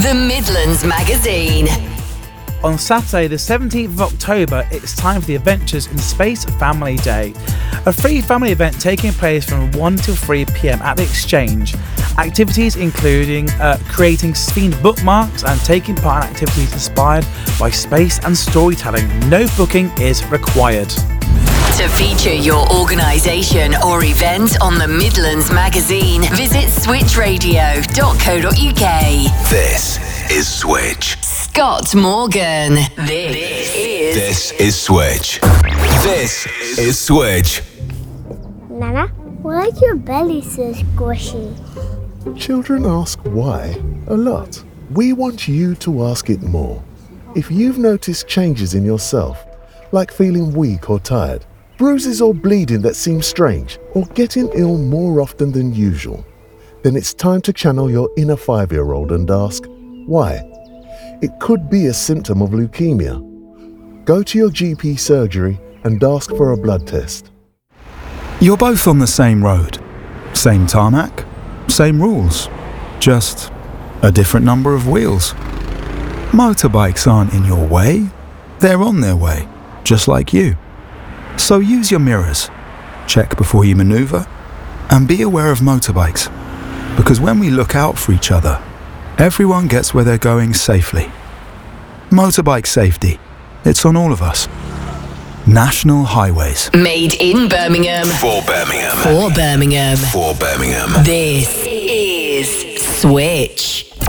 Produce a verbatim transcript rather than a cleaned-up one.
The Midlands Magazine. On Saturday the seventeenth of October, it's time for the Adventures in Space Family Day, a free family event taking place from one till three p m at the Exchange. Activities including uh, creating themed bookmarks and taking part in activities inspired by space and storytelling. No booking is required. To feature your organisation or event on the Midlands Magazine, visit switch radio dot co dot u k. This is Switch. Scott Morgan. This is... This is Switch. This is Switch. Nana, why is your belly so squishy? Children ask why a lot. We want you to ask it more. If you've noticed changes in yourself, like feeling weak or tired, bruises or bleeding that seem strange, or getting ill more often than usual, then it's time to channel your inner five-year-old and ask, why? It could be a symptom of leukemia. Go to your G P surgery and ask for a blood test. You're both on the same road, same tarmac, same rules, just a different number of wheels. Motorbikes aren't in your way, they're on their way, just like you. So use your mirrors, check before you manoeuvre, and be aware of motorbikes. Because when we look out for each other, everyone gets where they're going safely. Motorbike safety, it's on all of us. National Highways. Made in Birmingham. For Birmingham. For Birmingham. For Birmingham. This is Switch.